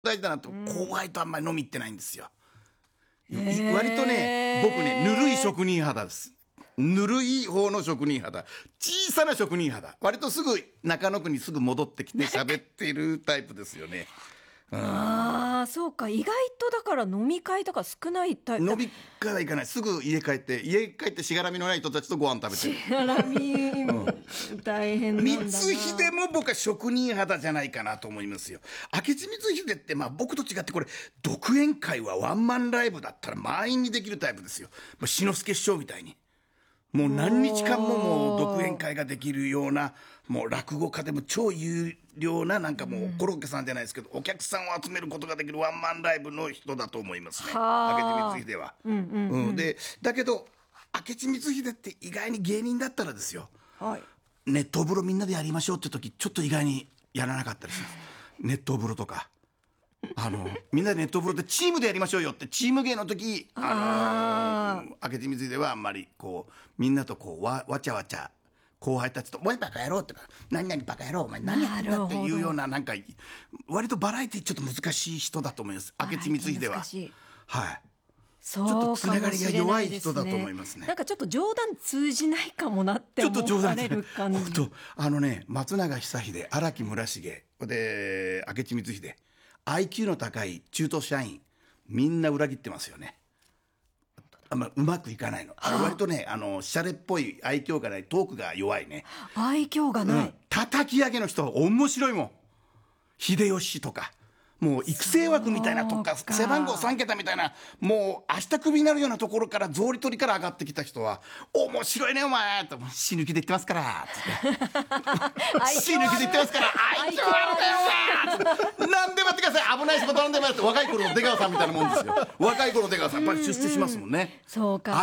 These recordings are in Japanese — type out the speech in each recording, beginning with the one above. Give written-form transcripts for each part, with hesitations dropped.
大事だなと、後輩とあんまり飲み行ってないんですよ。割とね、僕ね、ぬるい職人肌です。ぬるい方の職人肌、小さな職人肌、割とすぐ中野区にすぐ戻ってきて喋っているタイプですよね。 ああ、そうか。意外とだから飲み会とか少ないタイプ。 飲み会は行かない。すぐ家帰ってしがらみのない人たちとご飯食べてる。 しがらみ、大変なんだな。 光秀も僕は職人肌じゃないかなと思いますよ。明智光秀って僕と違ってこれ独演会はワンマンライブだったら満員にできるタイプですよ。志の輔師匠みたいに。もう何日間ももう独演会ができるような、もう落語家でも超有料な、なんかもうコロッケさんじゃないですけど、お客さんを集めることができるワンマンライブの人だと思いますね、明智光秀は。でだけど明智光秀って意外に芸人だったらですよ、 はい、 熱湯風呂みんなでやりましょうって時ちょっと意外にやらなかったりします。熱湯風呂とかみんなで熱湯風呂でチームでやりましょうよってチーム芸の時、明智光秀はあんまりこうみんなとこうわちゃわちゃ後輩たちと「おいバカ野郎」とか「何々バカ野郎お前何やってんだ」っていうような、なんか割とバラエティちょっと難しい人だと思います、明智光秀は。はい、 そうちょっとつながりが弱いですね。 人だと思いますね。 なんかちょっと冗談通じないかもなって思われる感じ。 本当松永久秀、荒木村重で明智光秀、IQ の高い中途社員みんな裏切ってますよね。うまくいかないの。割とねシャレっぽい愛嬌がない、トークが弱いね。 愛嬌がない、 叩き上げの人は面白いもん。秀吉とかもう育成枠みたいなとか背番号3桁みたいな、もう明日クビになるようなところから草履取りから上がってきた人は面白いねお前って死ぬ気で言ってますからって死ぬ気で言ってますから愛嬌あるんだよお前何でもやってください、危ない仕事なんでもやって、若い頃の出川さんみたいなもんですよ。若い頃の出川さんやっぱり出世しますもんね。 そうか、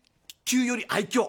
IQ より愛嬌、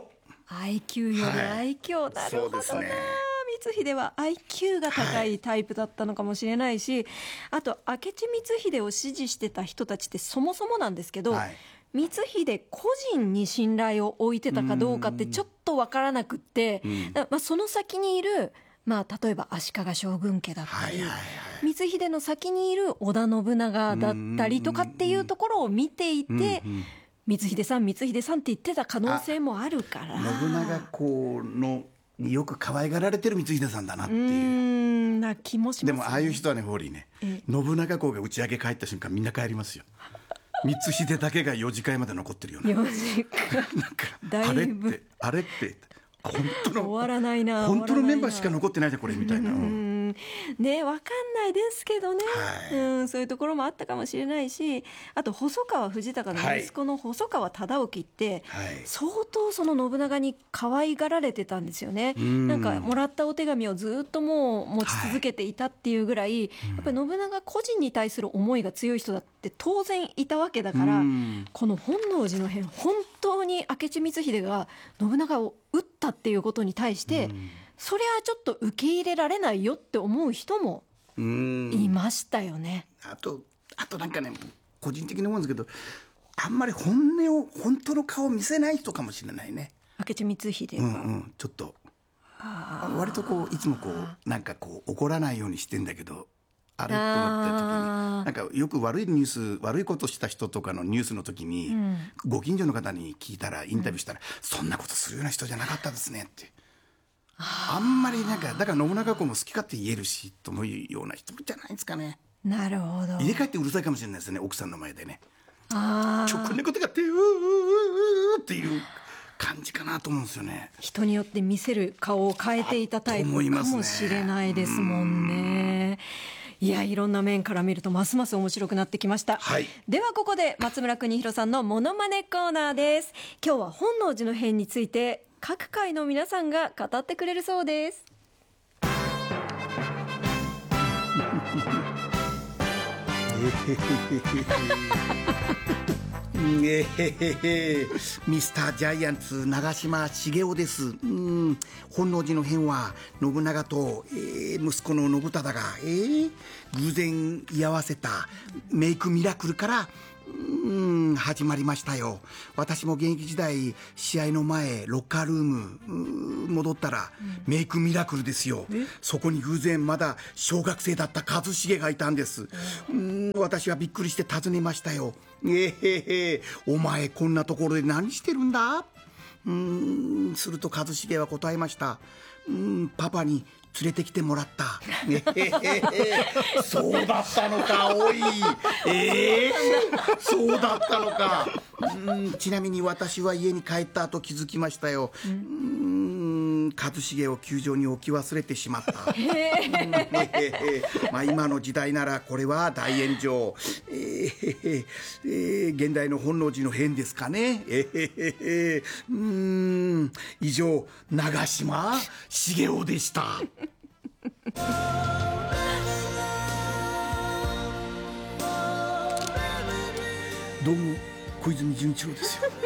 IQ より愛嬌、なるほどな。 そうですね。 光秀は IQ が高いタイプだったのかもしれないし、あと明智光秀を支持してた人たちってそもそもなんですけど、光秀個人に信頼を置いてたかどうかってちょっと分からなくって、その先にいる例えば足利将軍家だったり、光秀の先にいる織田信長だったりとかっていうところを見ていて、光秀さんって言ってた可能性もあるから、 信長公のによく可愛がられてる光秀さんだなっていうな気もしますね。 でもああいう人はね、ホーリーね、信長公が打ち上げ帰った瞬間みんな帰りますよ。光秀だけが4次会まで残ってるような。 4次会なんかあれって本当の終わらないな、 本当のメンバーしか残ってないじゃんこれみたいな。 ね、分かんないですけどね、そういうところもあったかもしれないし、あと細川藤孝の息子の細川忠興って、相当その信長に可愛がられてたんですよね。なんかもらったお手紙をずっともう持ち続けていたっていうぐらい、やっぱり信長個人に対する思いが強い人だって当然いたわけだから、この本能寺の変、本当に明智光秀が信長を撃ったっていうことに対して、そりゃちょっと受け入れられないよって思う人もいましたよね。 あとなんかね、個人的に思うんですけど、あんまり本当の顔見せない人かもしれないね、 明智光秀が。 ちょっと割とこういつもこうなんかこう怒らないようにしてんだけど、あれと思った時に、なんかよく悪いことした人とかのニュースの時に、ご近所の方に聞いたら、インタビューしたら、そんなことするような人じゃなかったですねって。あんまりなんかだから信長公も好き勝手言えるしと思うような人じゃないですかね。 なるほど。 入れ替えてうるさいかもしれないですね、奥さんの前でね。ちょくねことがってっていう感じかなと思うんですよね。 人によって見せる顔を変えていたタイプかもしれないですもんね。いや、いろんな面から見るとますます面白くなってきました、ではここで松村邦洋さんのモノマネコーナーです。今日は本能寺の変について各界の皆さんが語ってくれるそうです。 ミスタージャイアンツ長嶋茂雄です。本能寺の変は信長と、息子の信忠が、偶然居合わせたメイクミラクルから始まりましたよ。私も現役時代、試合の前ロッカールーム戻ったら、メイクミラクルですよ。そこに偶然まだ小学生だった一茂がいたんです。私はびっくりして尋ねましたよ。お前こんなところで何してるんだ。すると一茂は答えました。パパに連れてきてもらった。そうだったのか、おい。そうだったのか。ちなみに私は家に帰った後気づきましたよ。一茂を球場に置き忘れてしまった。まあ今の時代ならこれは大炎上。現代の本能寺の変ですかね。以上、長嶋茂雄でした。どうも小泉純一郎ですよ。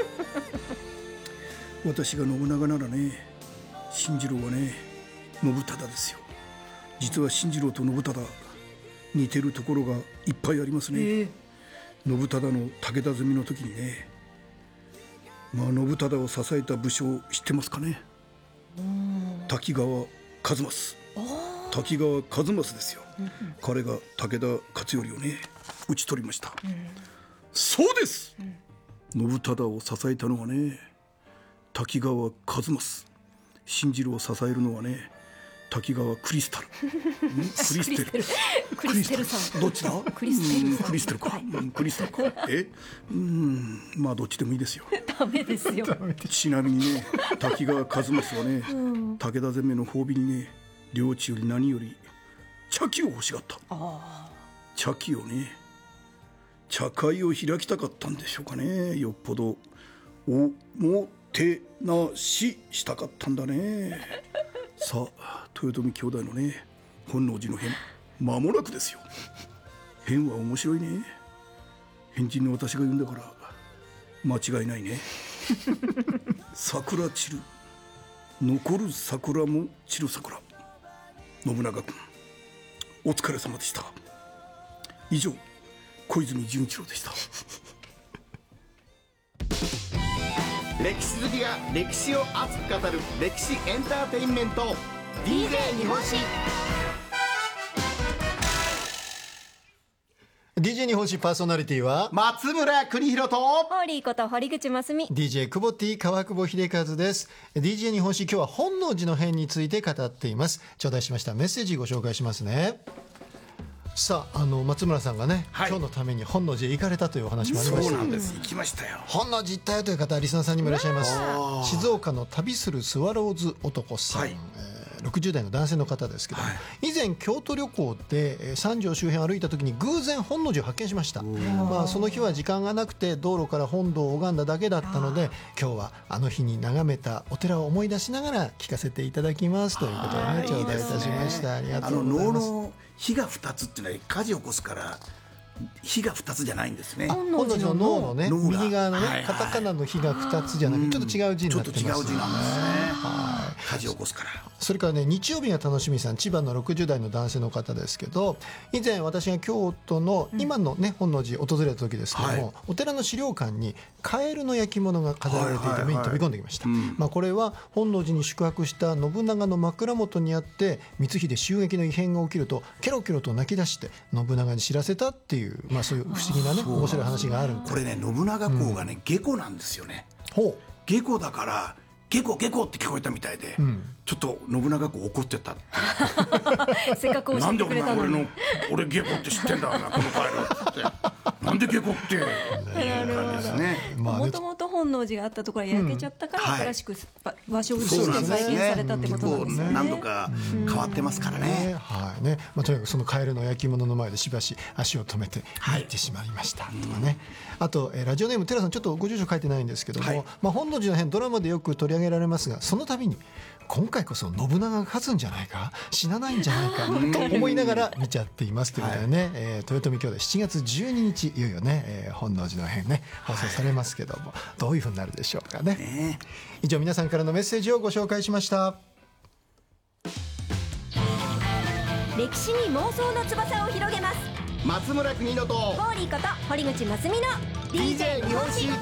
私が信長ならね、進次郎はね、信忠ですよ。実は進次郎と信忠、似てるところがいっぱいありますね。信忠の武田攻めの時にね、信忠を支えた武将知ってますかね。滝川一益。滝川一益ですよ。彼が武田勝頼をね、討ち取りました。そうです、信忠を支えたのはね、滝川一益。進次郎を支えるのはね、滝川クリスタル。クリステルさん、どっちだ。クリステルか、クリスタルか。まあどっちでもいいですよ。 ダメですよ。 ちなみにね、滝川一益はね、武田攻めの褒美にね、領地より何より茶器を欲しがった。茶器をね、茶会を開きたかったんでしょうかね。よっぽどおもてなししたかったんだね。さあ、豊臣兄弟のね、本能寺の変、間もなくですよ。変は面白いね。変人の私が言うんだから間違いないね。桜散る、残る桜も散る桜。信長君、お疲れ様でした。以上、小泉純一郎でした。歴史好きが歴史を熱く語る歴史エンターテインメント DJ 日本史。 DJ 日本史パーソナリティは松村邦弘とホーリーこと堀口真澄。 DJ 久保 T 川久保秀和です。 DJ 日本史、今日は本能寺の変について語っています。頂戴しましたメッセージご紹介しますね。さあ、松村さんがね、今日のために本能寺へ行かれたというお話もありました。 そうなんです、行きましたよ。 本能寺行ったよという方、リスナーさんにもいらっしゃいます。静岡の旅するスワローズ男さん、60代の男性の方ですけども、以前京都旅行で三条周辺歩いた時に偶然本能寺を発見しました。その日は時間がなくて道路から本堂を拝んだだけだったので、今日はあの日に眺めたお寺を思い出しながら聞かせていただきますということでね、頂戴いたしました。ありがとうございます。 火が2つっていうのは火事を起こすから火が2つじゃないんですね。 本能寺の脳のね、右側のね、カタカナの火が2つじゃなくてちょっと違う字になってますね。 ちょっと違う字なんですね。火事を起こすから。 それからね、日曜日が楽しみさん、千葉の60代の男性の方ですけど、以前私が京都の今のね、本能寺訪れた時ですけども、お寺の資料館にカエルの焼き物が飾られていた目に飛び込んできました。これは本能寺に宿泊した信長の枕元にあって、光秀襲撃の異変が起きるとケロケロと泣き出して信長に知らせたっていう、そういう不思議なね、面白い話があるんで。 これね、信長公がね、下戸なんですよね。下戸だから下戸下戸って聞こえたみたいで、ちょっと信長公怒ってたって。 せっかく教えてくれたのに、 俺下戸って知ってんだなこのカエルって。なんで下戸っていう感じですね。 もともと本能寺があったところが焼けちゃったから、新しく場所を移して再建されたってことなんですね。 何度か変わってますからね。 とにかくそのカエルの焼き物の前でしばし足を止めて入ってしまいましたとかね。あとラジオネームテラさん、ちょっとご住所書いてないんですけども、本能寺の変ドラマでよく取り上げられますが、その度に今回こそ信長が勝つんじゃないか、死なないんじゃないかと思いながら見ちゃっていますということでね、豊臣兄弟7月12日いよいよね、本能寺の変ね放送されますけども、どういうふうになるでしょうかね。以上、皆さんからのメッセージをご紹介しました。 歴史に妄想の翼を広げます松村邦乃とホーリーこと堀口真澄の DJ 日本史。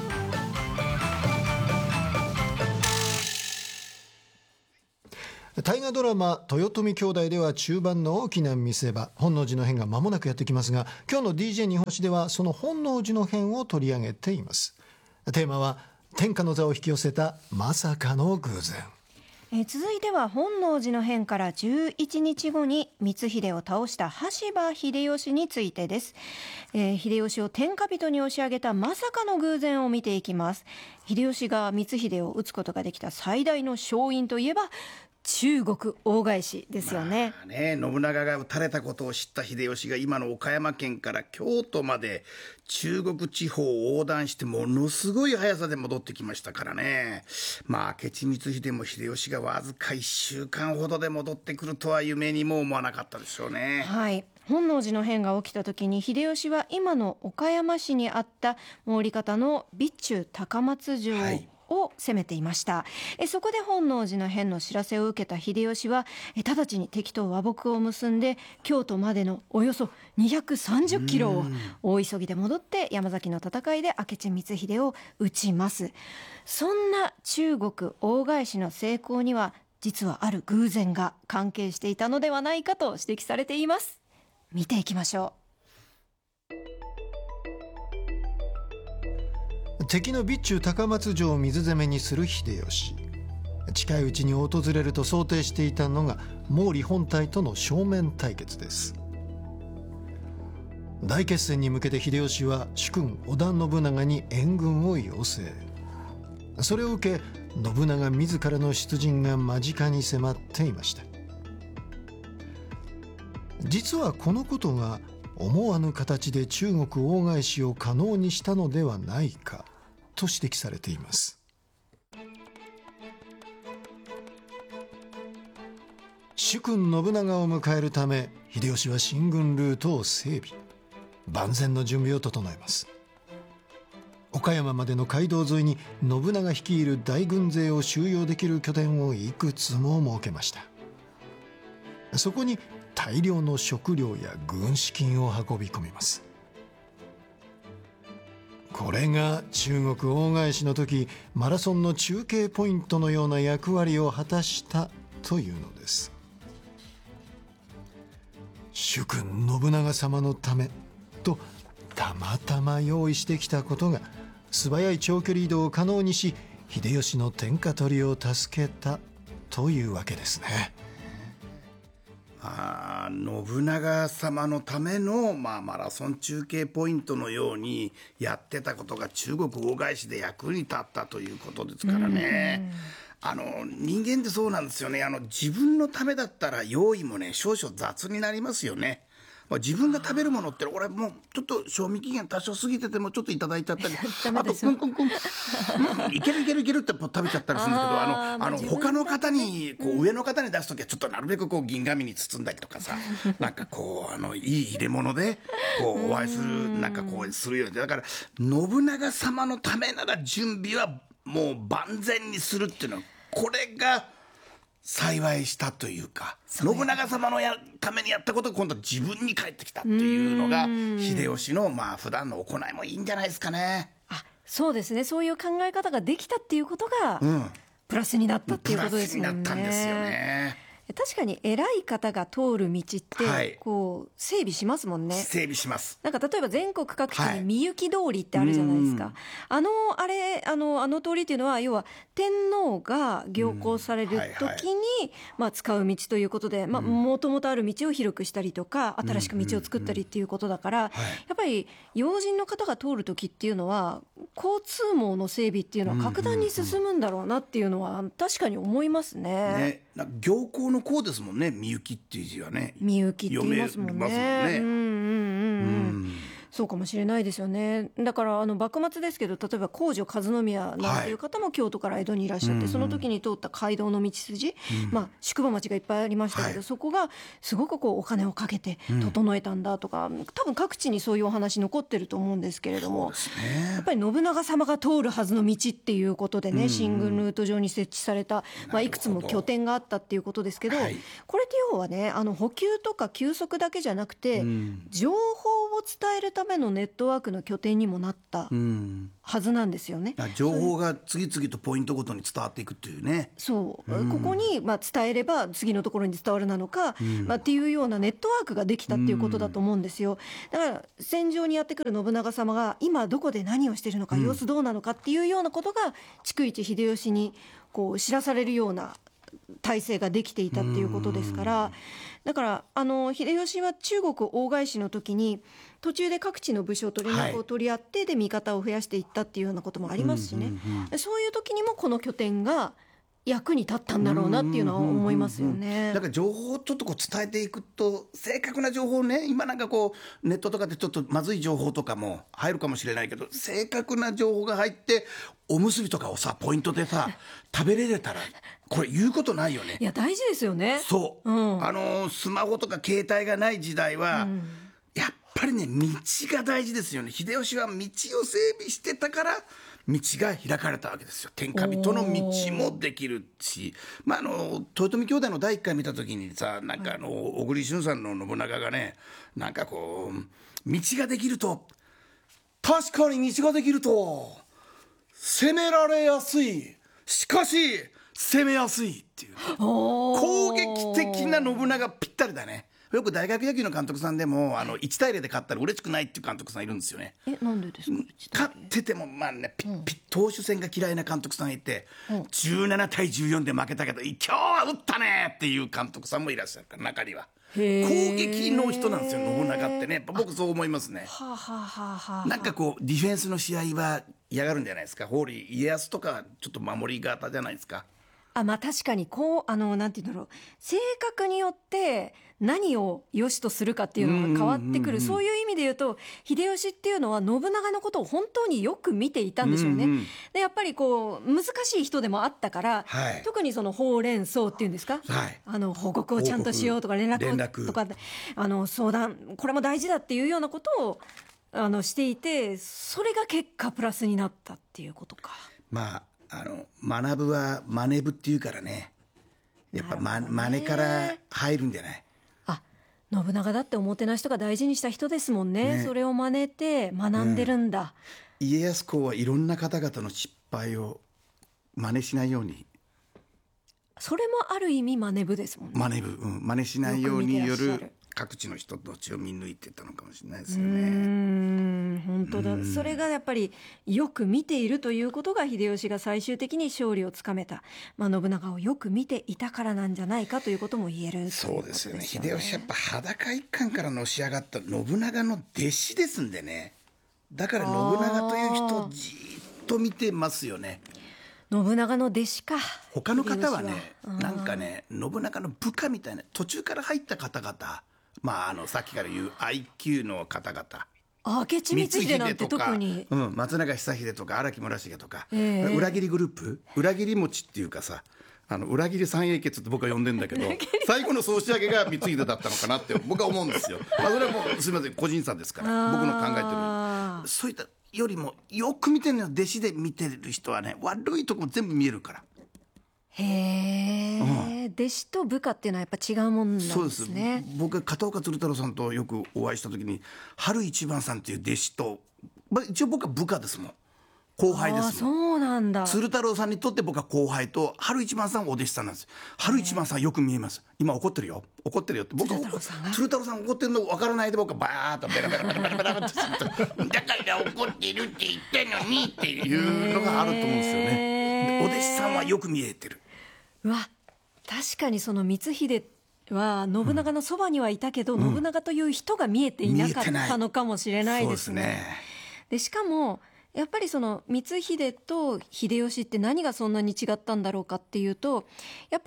大河ドラマ豊臣兄弟では中盤の大きな見せ場、本能寺の変が間もなくやってきますが、今日の DJ 日本史ではその本能寺の変を取り上げています。テーマは天下の座を引き寄せたまさかの偶然。 続いては本能寺の変から11日後に光秀を倒した羽柴秀吉についてです。秀吉を天下人に押し上げたまさかの偶然を見ていきます。秀吉が光秀を討つことができた最大の勝因といえば中国大返しですよね。 信長が討たれたことを知った秀吉が今の岡山県から京都まで中国地方を横断してものすごい速さで戻ってきましたからね。明智光秀も秀吉がわずか1週間ほどで戻ってくるとは夢にも思わなかったでしょうね。 はい、本能寺の変が起きた時に秀吉は今の岡山市にあった毛利方の備中高松城を攻めていました。そこで本能寺の変の知らせを受けた秀吉は直ちに敵と和睦を結んで京都までのおよそ230キロを大急ぎで戻って山崎の戦いで明智光秀を討ちます。そんな中国大返しの成功には実はある偶然が関係していたのではないかと指摘されています。見ていきましょう。 敵の備中高松城を水攻めにする秀吉。近いうちに訪れると想定していたのが毛利本隊との正面対決です。大決戦に向けて秀吉は主君織田信長に援軍を要請。それを受け信長自らの出陣が間近に迫っていました。実はこのことが思わぬ形で中国大返しを可能にしたのではないかと指摘されています。主君信長を迎えるため秀吉は進軍ルートを整備、万全の準備を整えます。岡山までの街道沿いに信長率いる大軍勢を収容できる拠点をいくつも設けました。そこに大量の食料や軍資金を運び込みます。これが中国大返しの時マラソンの中継ポイントのような役割を果たしたというのです。主君信長様のためとたまたま用意してきたことが素早い長距離移動を可能にし秀吉の天下取りを助けたというわけですね。 信長様のための、マラソン中継ポイントのようにやってたことが中国大返しで役に立ったということですからね。人間ってそうなんですよね。自分のためだったら用意もね少々雑になりますよね。自分が食べるものって俺もうちょっと賞味期限多少過ぎててもちょっといただいちゃったりあといけるいけるいけるって食べちゃったりするんですけど他の方に上の方に出す時はちょっとなるべく銀紙に包んだりとかさなんかいい入れ物でお会いするなんかするようにだから信長様のためなら準備はもう万全にするっていうのはこれが幸いしたというか信長様のためにやったことが今度は自分に返ってきたっていうのが秀吉の普段の行いもいいんじゃないですかね。 そうですね。そういう考え方ができたっていうことがプラスになったっていうことですもんね。 プラスになったんですよね。 確かに偉い方が通る道って整備しますもんね。 整備します。 なんか例えば全国各地にみゆき通りってあるじゃないですか。あの通りっていうのは要は天皇が行幸される時に使う道ということでもともとある道を広くしたりとか新しく道を作ったりっていうことだからやっぱり要人の方が通る時っていうのは交通網の整備っていうのは格段に進むんだろうなっていうのは確かに思いますね。 行幸の幸ですもんね。みゆきっていう字はね。 みゆきって言いますもんね。 そうかもしれないですよね。だから幕末ですけど、例えば皇女和宮なんていう方も京都から江戸にいらっしゃって、その時に通った街道の道筋、宿場町がいっぱいありましたけど、そこがすごくこうお金をかけて整えたんだとか、多分各地にそういうお話残ってると思うんですけれども、やっぱり信長様が通るはずの道っていうことでね、進軍ルート上に設置された、いくつも拠点があったっていうことですけど、これって要はね、補給とか休息だけじゃなくて、情報を伝えるためのネットワークの拠点にもなったはずなんですよね。 情報が次々とポイントごとに伝わっていくっていうね。 そう、ここに伝えれば次のところに伝わるなのか、っていうようなネットワークができたっていうことだと思うんですよ。だから戦場にやってくる信長様が今どこで何をしているのか、様子どうなのかっていうようなことが逐一秀吉にこう知らされるような体制ができていたっていうことですから、だから秀吉は中国大返しの時に途中で各地の武将と連絡を取り合って、で味方を増やしていったっていうようなこともありますしね、そういう時にもこの拠点が役に立ったんだろうなっていうのは思いますよね。 だから情報をちょっとこう伝えていくと、正確な情報ね、今なんかこうネットとかでちょっとまずい情報とかも入るかもしれないけど、正確な情報が入っておむすびとかをさポイントでさ食べれたらこれ言うことないよね。 いや大事ですよね。 そう、スマホとか携帯がない時代は、やっぱりね道が大事ですよね。秀吉は道を整備してたから道が開かれたわけですよ。天下人の道もできるし、豊臣兄弟の第一回見た時にさ、なんか小栗旬さんの信長がね、なんかこう道ができると、確かに道ができると攻められやすい、しかし攻めやすいっていう攻撃的な信長ぴったりだね。よく大学野球の監督さんでも1対0で勝ったら嬉しくないっていう監督さんいるんですよね。 なんでですか。 勝ってても投手戦が嫌いな監督さんいて、17対14で負けたけど今日は打ったねっていう監督さんもいらっしゃるから、中には攻撃の人なんですよ信長ってね。僕そう思いますね。なんかこうディフェンスの試合は嫌がるんじゃないですか。家康とかちょっと守り型じゃないですか。 確かにこうなんていうんだろう、性格によって何を良しとするかっていうのが変わってくる、そういう意味で言うと秀吉っていうのは信長のことを本当によく見ていたんでしょうね。でやっぱりこう難しい人でもあったから、特にその報連相っていうんですか、報告をちゃんとしようとか連絡とか相談、これも大事だっていうようなことをしていて、それが結果プラスになったっていうことか。 学ぶは真似部っていうからね、やっぱ真似から入るんじゃない。 信長だっておもてなしとか大事にした人ですもんね。それを真似て学んでるんだ。 家康公はいろんな方々の失敗を真似しないように、 それもある意味真似部ですもんね。 真似しないようによる各地の人たちを見抜いてたのかもしれないですよね。 本当だ。それがやっぱりよく見ているということが秀吉が最終的に勝利をつかめた、信長をよく見ていたからなんじゃないかということも言える。 そうですよね。秀吉やっぱ裸一貫からのし上がった信長の弟子ですんでね。だから信長という人をじっと見てますよね。 信長の弟子か。 他の方はね、なんかね、信長の部下みたいな途中から入った方々、さっきから言う IQ の方々、 明智光秀なんて特に、 松永久秀とか荒木村重とか、裏切りグループ、裏切り餅っていうかさ、裏切り三英傑って僕は呼んでんだけど最後の総仕上げが光秀だったのかなって僕は思うんですよ。それはもうすみません、個人差ですから僕の考えてる。そういったよりもよく見てるのは弟子で見てる人はね、悪いとこも全部見えるから。 弟子と部下っていうのはやっぱ違うもんなんですね。 そうです。僕は片岡鶴太郎さんとよくお会いした時に、春一番さんっていう弟子と、一応僕は部下ですもん、後輩ですもん。 そうなんだ。 鶴太郎さんにとって僕は後輩と、春一番さんはお弟子さんなんです。春一番さんよく見えます。今怒ってるよって僕は鶴太郎さん怒ってるの分からないで、僕はバーッとベラベラベラベラベラってするとだから怒ってるって言ってんのにっていうのがあると思うんですよね。お弟子さんはよく見えてる。 確かにその光秀は信長のそばにはいたけど、信長という人が見えていなかったのかもしれないですね。でしかもやっぱりその光秀と秀吉って何がそんなに違ったんだろうかっていうと、やっぱり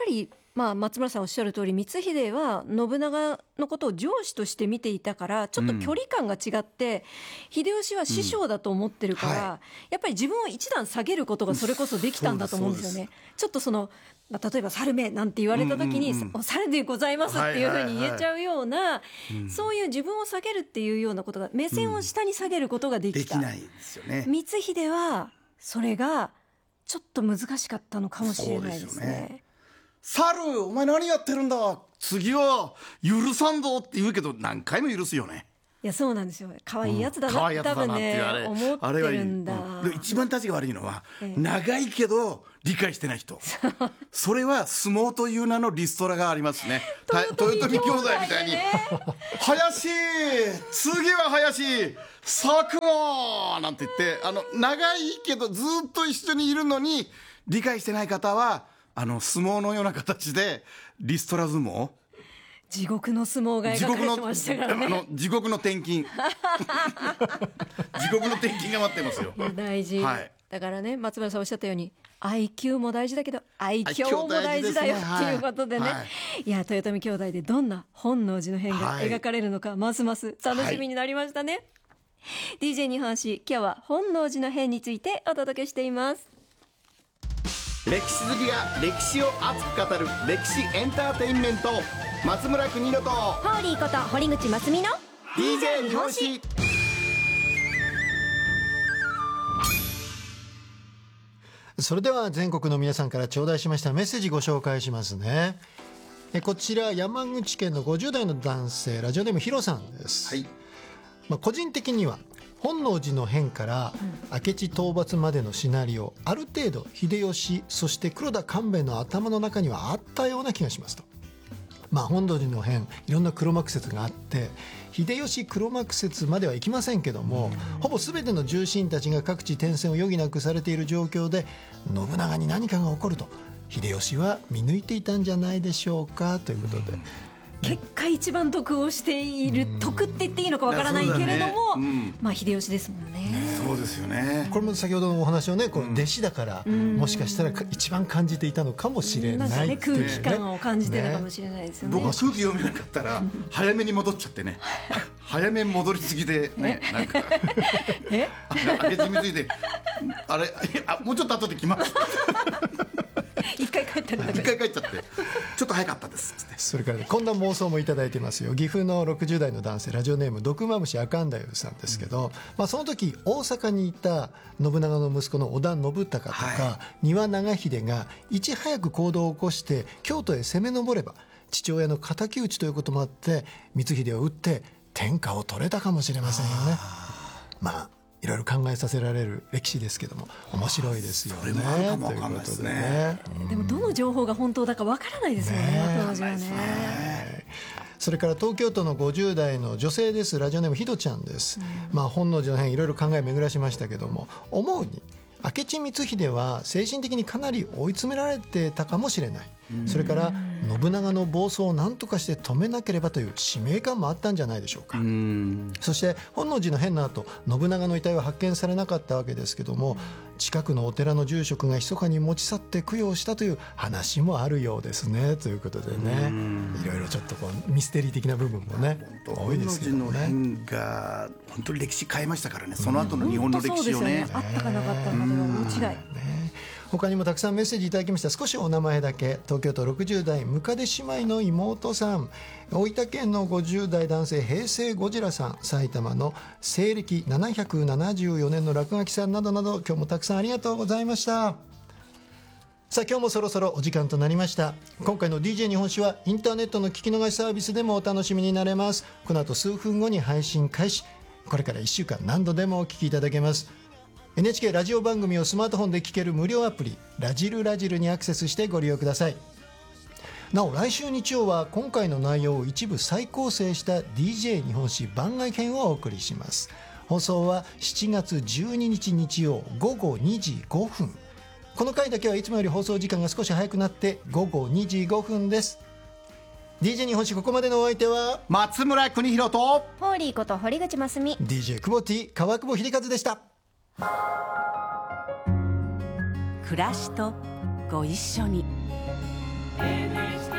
松村さんおっしゃる通り、光秀は信長のことを上司として見ていたからちょっと距離感が違って、秀吉は師匠だと思ってるから、やっぱり自分を一段下げることがそれこそできたんだと思うんですよね。ちょっと例えば猿めなんて言われた時に、猿でございますっていうふうに言えちゃうような、そういう自分を下げるっていうようなことが、目線を下に下げることができた、 できないですよね。 光秀はそれがちょっと難しかったのかもしれないですね。 猿お前何やってるんだ、次は許さんぞって言うけど何回も許すよね。 いやそうなんですよ。可愛いやつだな、 可愛いやつだな多分ねって思ってるんだ。 で一番立ちが悪いのは、長いけど理解してない人。それは相撲という名のリストラがありますね。豊臣兄弟みたいに、林次は林作間なんて言って、長いけどずっと一緒にいるのに理解してない方は相撲のような形でリストラ相撲、 地獄の相撲が描かれてましたからね。 地獄の転勤地獄の転勤が待ってますよ。 大事、だからね、松村さんおっしゃったように IQ も大事だけど愛嬌も大事だよっていうことでね、いや豊臣兄弟でどんな本能寺の変が描かれるのか、ますます楽しみになりましたね。DJ 日本史、今日は本能寺の変についてお届けしています。 歴史好きが歴史を熱く語る歴史エンターテインメント、松村邦洋とホーリーこと堀口真澄の DJ 日本史。 それでは全国の皆さんから頂戴しましたメッセージご紹介しますね。こちら山口県の50代の男性、ラジオネームヒロさんです。個人的には本能寺の変から明智討伐までのシナリオ、ある程度秀吉そして黒田官兵衛の頭の中にはあったような気がしますと。本能寺の変、いろんな黒幕説があって、秀吉黒幕説まではいきませんけども、ほぼ全ての重臣たちが各地転戦を余儀なくされている状況で、信長に何かが起こると秀吉は見抜いていたんじゃないでしょうかということで、 結果一番得をしている、得って言っていいのかわからないけれども、秀吉ですもんね。 そうですよね。 これも先ほどのお話をね、弟子だから、もしかしたら一番感じていたのかもしれないっていうね、 空気感を感じてたかもしれないですよね。 僕は空気読めなかったら早めに戻っちゃってね早めに戻りすぎでね、なんか明智についてあれもうちょっと後で来ます一回帰ったんだ一回帰っちゃってちょっと早かったですって。 それから、ね、こんな妄想もいただいてますよ。岐阜の60代の男性、ラジオネーム毒マムシアカンダユさんですけど、その時大阪にいた信長の息子の織田信孝とか、丹羽長秀がいち早く行動を起こして京都へ攻め上れば父親の敵討ちということもあって光秀を討って天下を取れたかもしれませんよね。いろいろ考えさせられる歴史ですけども、面白いですよね。ということでね。 でもどの情報が本当だかわからないですよね、当時はね。 それから東京都の50代の女性です。ラジオネームひどちゃんです。本能寺の変、いろいろ考え巡らしましたけども、思うに明智光秀は精神的にかなり追い詰められてたかもしれない。それから信長の暴走を何とかして止めなければという使命感もあったんじゃないでしょうか。そして本能寺の変の後、信長の遺体は発見されなかったわけですけども、近くのお寺の住職が密かに持ち去って供養したという話もあるようですね。ということでね、いろいろちょっとミステリー的な部分もね多いですけどね。 本能寺の変が本当に歴史変えましたからね。その後の日本の歴史をね、 あったかなかったかでは大違い。 他にもたくさんメッセージいただきました。少しお名前だけ。東京都60代ムカデ姉妹の妹さん、大分県の50代男性平成ゴジラさん、埼玉の西暦774年の落書きさんなどなど、今日もたくさんありがとうございました。さあ今日もそろそろお時間となりました。今回の DJ 日本史はインターネットの聞き逃しサービスでもお楽しみになれます。この後数分後に配信開始。これから1週間何度でもお聞きいただけます。NHK ラジオ番組をスマートフォンで聞ける無料アプリラジルにアクセスしてご利用ください。なお来週日曜は今回の内容を一部再構成した DJ 日本史番外編をお送りします。放送は7月12日日曜午後2時5分。この回だけはいつもより放送時間が少し早くなって午後2時5分です。 DJ 日本史、ここまでのお相手は松村邦洋とホーリーこと堀口真澄、 DJ 久保 T 川久保秀和でした。 暮らしとご一緒に。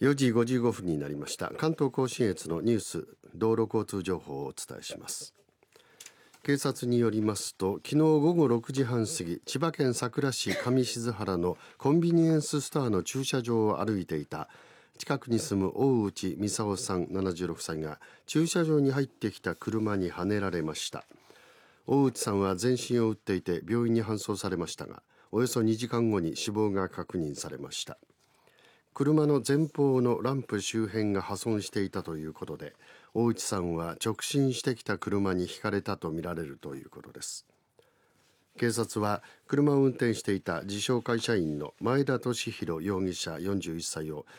4時55分になりました。関東甲信越のニュース道路交通情報をお伝えします。警察によりますと、昨日午後6時半過ぎ、千葉県佐倉市上静原のコンビニエンスストアの駐車場を歩いていた近くに住む大内美沙夫さん76歳が駐車場に入ってきた車にはねられました。大内さんは全身を打っていて病院に搬送されましたが、およそ2時間後に死亡が確認されました。車の前方のランプ周辺が破損していたということで、大内さんは直進してきた車にひかれたとみられるということです。警察は車を運転していた自称会社員の前田利弘容疑者41歳を